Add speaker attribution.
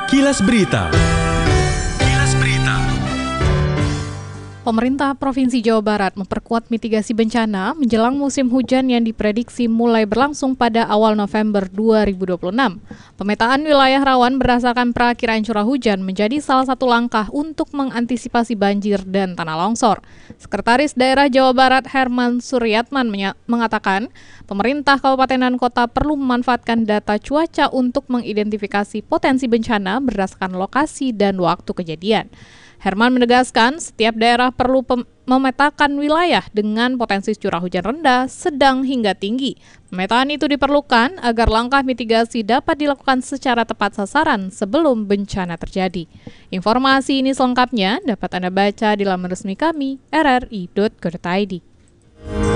Speaker 1: Kilas Berita.
Speaker 2: Pemerintah Provinsi Jawa Barat memperkuat mitigasi bencana menjelang musim hujan yang diprediksi mulai berlangsung pada awal November 2026. Pemetaan wilayah rawan berdasarkan perakiraan curah hujan menjadi salah satu langkah untuk mengantisipasi banjir dan tanah longsor. Sekretaris Daerah Jawa Barat Herman Suryatman mengatakan, pemerintah kabupaten dan kota perlu memanfaatkan data cuaca untuk mengidentifikasi potensi bencana berdasarkan lokasi dan waktu kejadian. Herman menegaskan setiap daerah perlu memetakan wilayah dengan potensi curah hujan rendah, sedang hingga tinggi. Pemetaan itu diperlukan agar langkah mitigasi dapat dilakukan secara tepat sasaran sebelum bencana terjadi. Informasi ini selengkapnya dapat Anda baca di laman resmi kami rri.co.id.